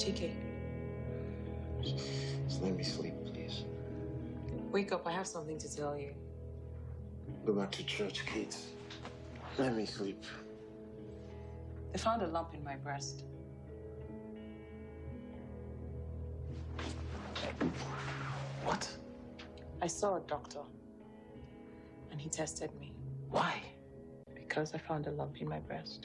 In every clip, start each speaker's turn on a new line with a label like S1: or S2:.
S1: Chike.
S2: Just let me sleep, please.
S1: Wake up, I have something to tell you.
S2: Go back to church, Kate. Let me sleep.
S1: They found a lump in my breast.
S2: What?
S1: I saw a doctor, and he tested me.
S2: Why?
S1: Because I found a lump in my breast.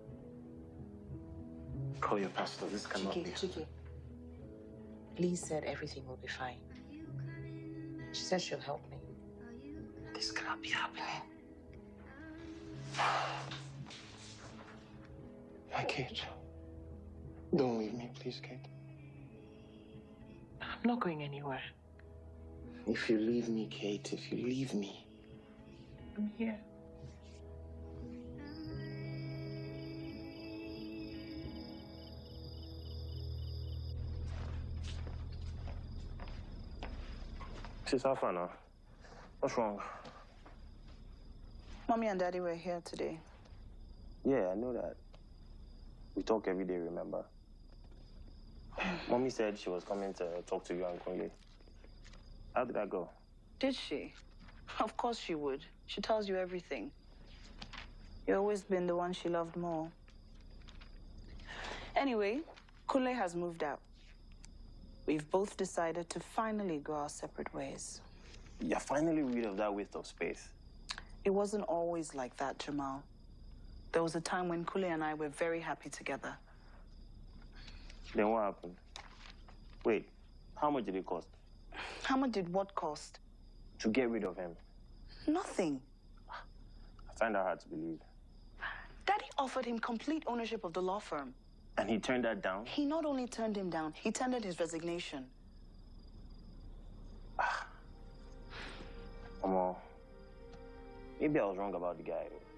S2: Call your pastor. This cannot be.
S1: Chike. Lee said everything will be fine. She said she'll help me.
S2: This cannot be happening. Hey, Kate. Don't leave me, please, Kate.
S1: I'm not going anywhere.
S2: If you leave me, Kate, if you leave me.
S1: I'm here.
S2: Sis, how far now? What's wrong?
S3: Mommy and Daddy were here today.
S2: Yeah, I know that. We talk every day, remember? Mommy said she was coming to talk to you and Kunle. How did that go?
S3: Did she? Of course she would. She tells you everything. You've always been the one she loved more. Anyway, Kunle has moved out. We've both decided to finally go our separate ways.
S2: You're finally rid of that waste of space.
S3: It wasn't always like that, Jamal. There was a time when Kunle and I were very happy together.
S2: Then what happened? Wait, how much did it cost?
S3: How much did what cost?
S2: To get rid of him.
S3: Nothing.
S2: I find that hard to believe.
S3: Daddy offered him complete ownership of the law firm.
S2: And he turned that down?
S3: He not only turned him down, he tendered his resignation.
S2: Maybe I was wrong about the guy.